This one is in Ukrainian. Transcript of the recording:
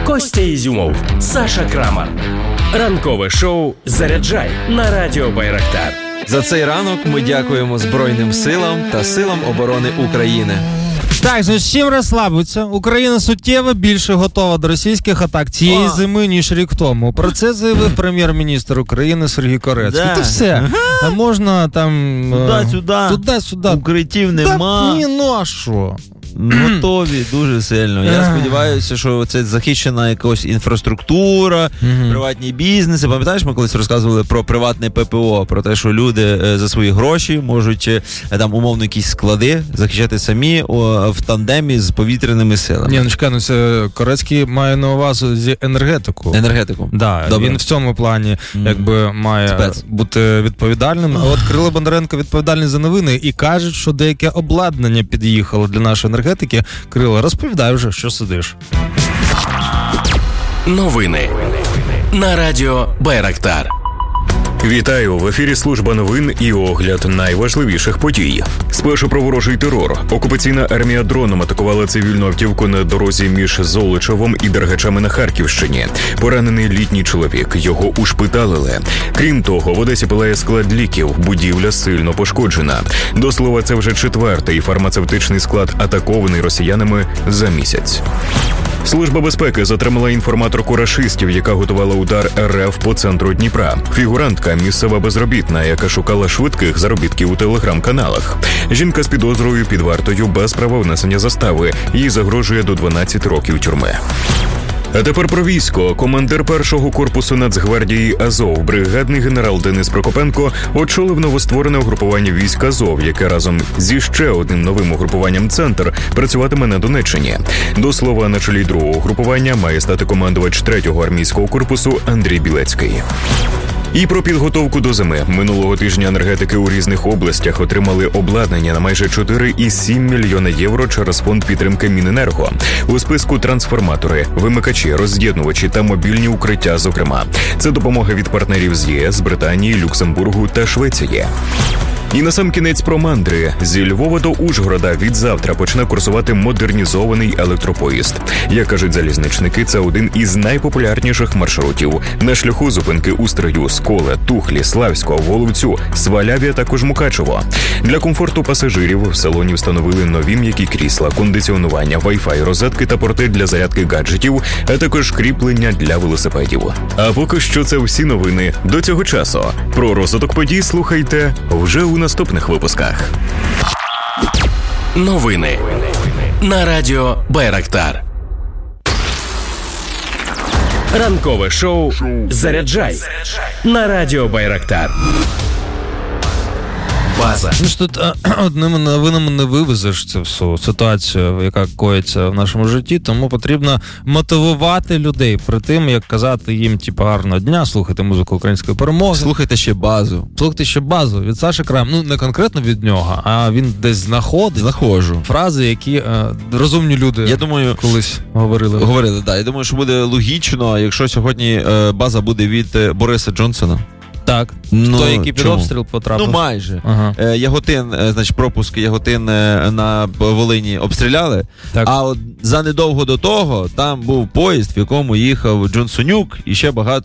Костя Ізюмов, Саша Крамар. Ранкове шоу «Заряджай» на радіо Байрактар. За цей ранок ми дякуємо Збройним силам та силам оборони України. Так, же чим розслабиться? Україна суттєво більше готова до російських атак цієї зими, ніж рік тому. Про це заявив прем'єр-міністр України Сергій Корецький. Да. Це все. А можна там... Туди-сюди. Укриттів нема. Ні, ну а що? Готові дуже сильно. Я сподіваюся, що це захищена якась інфраструктура, приватні бізнеси. Пам'ятаєш, ми колись розказували про приватне ППО, про те, що люди за свої гроші можуть там умовно якісь склади захищати самі в тандемі з повітряними силами. Ні, ну чекай, ну це Корецький має на увазі зі енергетику. Енергетику. Да, добре. Він в цьому плані якби має бути відповідальним. А от Кирило Бондаренко відповідальний за новини і кажуть, що деяке обладнання під'їхало для нашої енергетики. Кирило, розповідай вже, що сидиш. Новини на радіо Байрактар. Вітаю! В ефірі служба новин і огляд найважливіших подій. Спершу про ворожий терор. Окупаційна армія дроном атакувала цивільну автівку на дорозі між Золочевом і Дергачами на Харківщині. Поранений літній чоловік. Його ушпиталили. Крім того, в Одесі палає склад ліків. Будівля сильно пошкоджена. До слова, це вже 4-й фармацевтичний склад, атакований росіянами за місяць. Служба безпеки затримала інформаторку рашистів, яка готувала удар РФ по центру Дніпра. Фігурантка – місцева безробітна, яка шукала швидких заробітків у телеграм-каналах. Жінка з підозрою під вартою без права внесення застави. Їй загрожує до 12 років тюрми. А тепер про військо. Командир 1-го корпусу Нацгвардії Азов, бригадний генерал Денис Прокопенко, очолив новостворене угрупування військ Азов, яке разом зі ще одним новим угрупуванням «Центр» працюватиме на Донеччині. До слова, на чолі другого угрупування має стати командувач 3-го армійського корпусу Андрій Білецький. І про підготовку до зими. Минулого тижня енергетики у різних областях отримали обладнання на майже 4,7 мільйона євро через фонд підтримки Міненерго. У списку трансформатори, вимикачі, роз'єднувачі та мобільні укриття, зокрема. Це допомога від партнерів з ЄС, Британії, Люксембургу та Швеції. І насамкінець про мандри. Зі Львова до Ужгорода відзавтра почне курсувати модернізований електропоїзд. Як кажуть залізничники, це один із найпопулярніших маршрутів. На шляху зупинки у Стрию, Сколе, Тухлі, Славського, Воловцю, Сваляві, а також Мукачево. Для комфорту пасажирів в салоні встановили нові м'які крісла, кондиціонування, Wi-Fi, розетки та порти для зарядки гаджетів, а також кріплення для велосипедів. А поки що це всі новини до цього часу. Про розвиток подій слухайте вже у наступних випусках. Новини на радіо Байрактар. Ранкове шоу «Заряджай» на радіо Байрактар. База. Ну ж тут одними новинами не вивезеш цю всю ситуацію, яка коїться в нашому житті, тому потрібно мотивувати людей при тим, як казати їм, типу, гарного дня, слухайте музику української перемоги. Слухайте ще базу. Слухайте ще базу від Саші Крам. Ну, не конкретно від нього, а він десь знаходжу фрази, які розумні люди, я думаю, колись говорили. Да. Я думаю, що буде логічно, якщо сьогодні база буде від Бориса Джонсона. Так, той, який під обстріл потрапив. Ну, майже. Ага. Яготин, значить, пропуск Яготин на Волині обстріляли, так. А от занедовго до того там був поїзд, в якому їхав Джонсонюк і ще багато